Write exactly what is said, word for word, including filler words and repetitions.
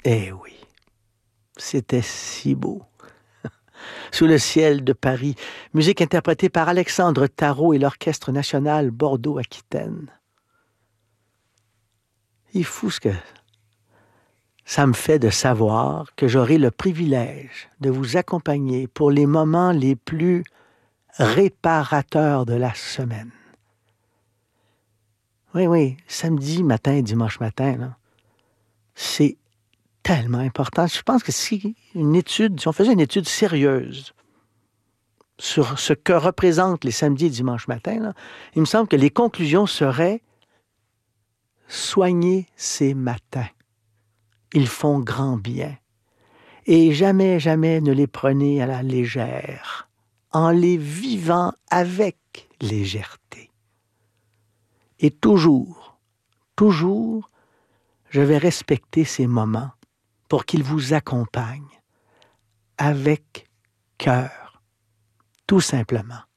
Eh oui, c'était si beau. Sous le ciel de Paris, musique interprétée par Alexandre Tarot et l'Orchestre national Bordeaux-Aquitaine. Il est fou ce que ça me fait de savoir que j'aurai le privilège de vous accompagner pour les moments les plus réparateurs de la semaine. Oui, oui, samedi matin et dimanche matin, là, c'est tellement important. Je pense que si une étude, si on faisait une étude sérieuse sur ce que représentent les samedis et dimanches matins, là, il me semble que les conclusions seraient soigner ces matins. Ils font grand bien. Et jamais, jamais ne les prenez à la légère, en les vivant avec légèreté. Et toujours, toujours, je vais respecter ces moments pour qu'ils vous accompagnent avec cœur, tout simplement.